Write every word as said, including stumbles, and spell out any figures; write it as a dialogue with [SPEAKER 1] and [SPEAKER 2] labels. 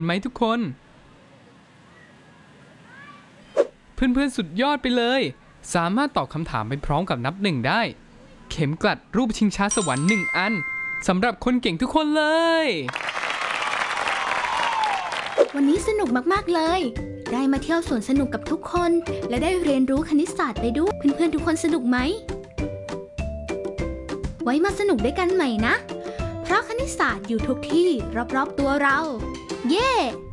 [SPEAKER 1] ไหมทุกคนเพื่อนๆสุดยอดไปเลยสามารถตอบคำถามไปพร้อมกับนับหนึ่งได้เข็มกลัดรูปชิงช้าสวรรค์หนึ่งอันสำหรับคนเก่งทุกคนเลย
[SPEAKER 2] วันนี้สนุกมากๆเลยได้มาเที่ยวสวนสนุกกับทุกคนและได้เรียนรู้คณิตศาสตร์ไปด้วยเพื่อนๆทุกคนสนุกไหมไว้มาสนุกด้วยกันใหม่นะเพราะคณิตศาสตร์อยู่ทุกที่รอบๆตัวเราเย้